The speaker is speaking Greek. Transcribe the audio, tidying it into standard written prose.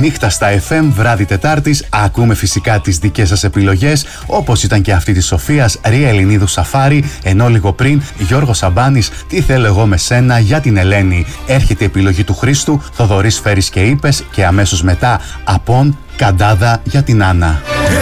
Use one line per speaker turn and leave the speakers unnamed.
Νύχτα στα FM, βράδυ Τετάρτης, ακούμε φυσικά τις δικές σας επιλογές, όπως ήταν και αυτή της Σοφίας, Ρία Ελληνίδου Σαφάρη, ενώ λίγο πριν Γιώργος Σαμπάνης, Τι θέλω εγώ με σένα για την Ελένη. Έρχεται η επιλογή του Χρήστου, Θοδωρής Φέρης και Είπες, και αμέσως μετά Απόν, Καντάδα για την Άννα.